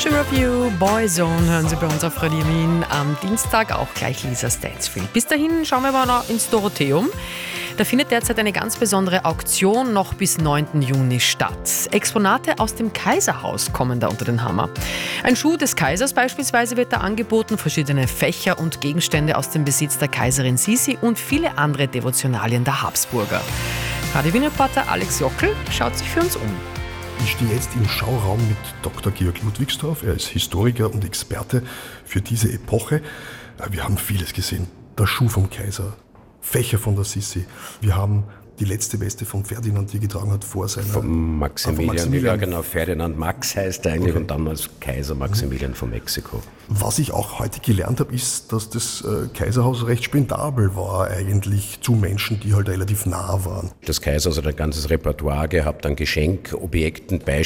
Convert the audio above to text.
Picture of You, Boyzone hören Sie bei uns auf Radio Wien am Dienstag, auch gleich Lisa Stansfield. Bis dahin schauen wir aber noch ins Dorotheum. Da findet derzeit eine ganz besondere Auktion noch bis 9. Juni statt. Exponate aus dem Kaiserhaus kommen da unter den Hammer. Ein Schuh des Kaisers beispielsweise wird da angeboten, verschiedene Fächer und Gegenstände aus dem Besitz der Kaiserin Sisi und viele andere Devotionalien der Habsburger. Radio Wien-Reporter Alex Jockel schaut sich für uns um. Ich stehe jetzt im Schauraum mit Dr. Georg Ludwigsdorf. Er ist Historiker und Experte für diese Epoche. Wir haben vieles gesehen. Der Schuh vom Kaiser, Fächer von der Sissi. Wir haben die letzte Weste von Ferdinand, die getragen hat vor seiner... Von Maximilian. Ja genau, Ferdinand Max heißt er eigentlich, okay. Und damals Kaiser Maximilian von Mexiko. Was ich auch heute gelernt habe, ist, dass das Kaiserhaus recht spendabel war eigentlich zu Menschen, die halt relativ nah waren. Das Kaiserhaus hat ein ganzes Repertoire gehabt an Geschenkobjekten,